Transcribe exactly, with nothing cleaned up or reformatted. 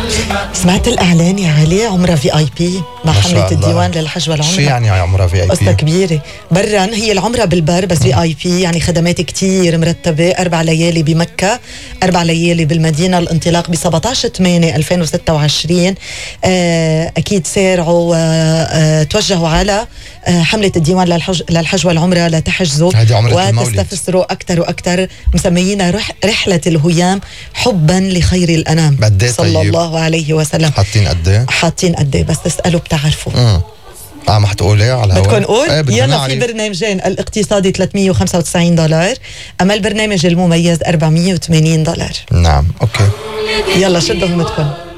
سمعت الإعلان يا علي؟ عمرة في آي بي مع حملة الديوان للحج والعمرة. شو يعني عمرة في آي بي؟ قصة كبيرة. برا هي العمرة بالبر بس في آي بي، يعني خدمات كتير مرتبة. أربع ليالي بمكة، أربع ليالي بالمدينة، الانطلاق ب سبعة عشر ثمانية ألفين وستة وعشرين. آه أكيد سارعوا آه توجهوا على آه حملة الديوان للحج, للحج والعمرة لتحجزوا وتستفسروا أكتر وأكتر. مسميينا رح رحلة الهيام حبا لخير الأنام صلى طيب. الله عليه وسلم. حاطين قديه؟ حاطين قديه بس تسألوا بتعرفوا. امم عم حتقولي على الهواء؟ بدكم نقول؟ ايه يلا. في برنامجين، الاقتصادي ثلاثمية وخمسة وتسعين دولار، أما البرنامج المميز أربعمية وثمانين دولار. نعم اوكي. يلا شدوا همتكم.